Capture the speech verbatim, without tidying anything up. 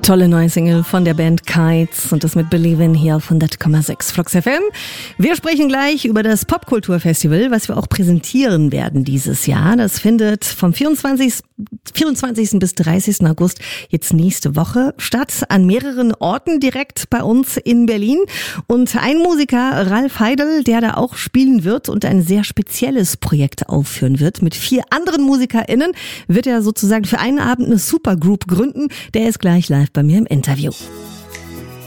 Tolle neue Single von der Band Kites und das mit Believe in hier auf hundert Komma sechs Flux F M. Wir sprechen gleich über das Popkulturfestival, was wir auch präsentieren werden dieses Jahr. Das findet vom vierundzwanzigsten bis dreißigsten August jetzt nächste Woche statt, an mehreren Orten direkt bei uns in Berlin. Und ein Musiker, Ralf Heidel, der da auch spielen wird und ein sehr spezielles Projekt aufführen wird. Mit vier anderen MusikerInnen wird er sozusagen für einen Abend eine Supergroup gründen. Der ist gleich live bei mir im Interview.